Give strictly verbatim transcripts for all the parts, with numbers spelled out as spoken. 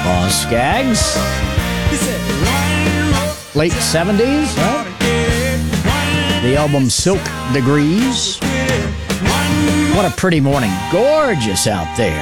Uh, Skaggs. Late seventies, right? The album Silk Degrees. What a pretty morning. Gorgeous out there.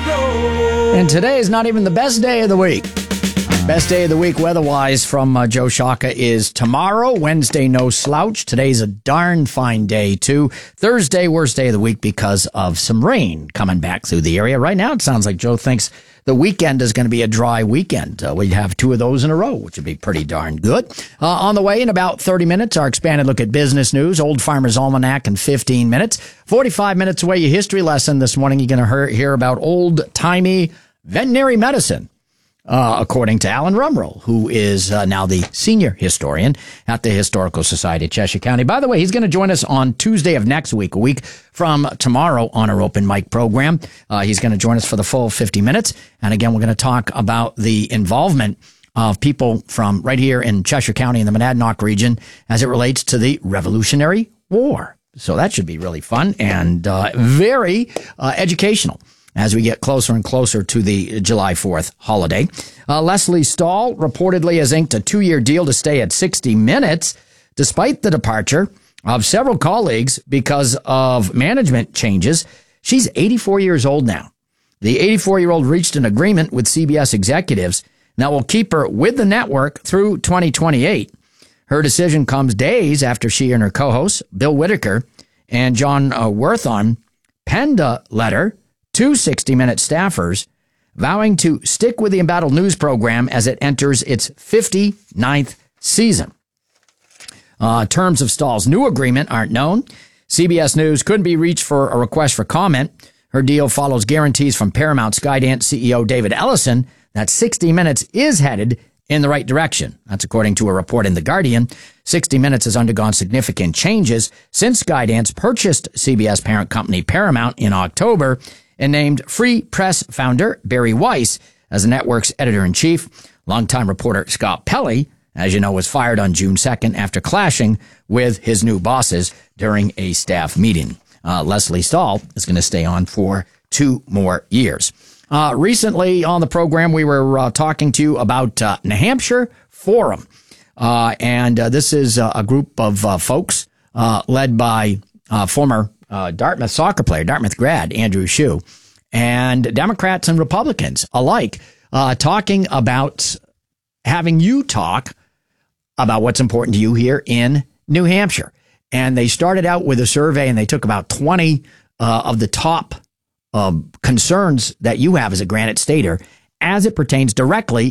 And today is not even the best day of the week. Best day of the week weather-wise from uh, Joe Shaka is tomorrow. Wednesday, no slouch. Today's a darn fine day, too. Thursday, worst day of the week because of some rain coming back through the area. Right now, it sounds like Joe thinks the weekend is going to be a dry weekend. Uh, we'd have two of those in a row, which would be pretty darn good. Uh, on the way in about thirty minutes, our expanded look at business news, Old Farmer's Almanac in fifteen minutes. forty-five minutes away, your history lesson this morning. You're going to hear about old-timey veterinary medicine. Uh, according to Alan Rumrell, who is uh, now the senior historian at the Historical Society of Cheshire County. By the way, he's going to join us on Tuesday of next week, a week from tomorrow on our open mic program. Uh, he's going to join us for the full fifty minutes. And again, we're going to talk about the involvement of people from right here in Cheshire County in the Monadnock region as it relates to the Revolutionary War. So that should be really fun and uh, very uh, educational as we get closer and closer to the July fourth holiday. Uh, Lesley Stahl reportedly has inked a two-year deal to stay at sixty minutes, despite the departure of several colleagues because of management changes. She's eighty-four years old now. The eighty-four-year-old reached an agreement with C B S executives that will keep her with the network through twenty twenty-eight. Her decision comes days after she and her co-hosts, Bill Whitaker and John uh, Worthon, penned a letter to sixty-minute staffers vowing to stick with the Embattled News program as it enters its fifty-ninth season. Uh, terms of Stahl's new agreement aren't known. C B S News couldn't be reached for a request for comment. Her deal follows guarantees from Paramount Skydance C E O David Ellison that sixty minutes is headed in the right direction. That's according to a report in The Guardian. sixty minutes has undergone significant changes since Skydance purchased C B S parent company Paramount in October and named Free Press founder Barry Weiss as the network's editor-in-chief. Longtime reporter Scott Pelley, as you know, was fired on June second after clashing with his new bosses during a staff meeting. Uh, Lesley Stahl is going to stay on for two more years. Uh, recently on the program, we were uh, talking to you about uh, New Hampshire Forum. Uh, and uh, this is uh, a group of uh, folks uh, led by uh, former Uh, Dartmouth soccer player, Dartmouth grad, Andrew Shue, and Democrats and Republicans alike, uh, talking about having you talk about what's important to you here in New Hampshire. And they started out with a survey and they took about twenty uh, of the top uh, concerns that you have as a Granite Stater as it pertains directly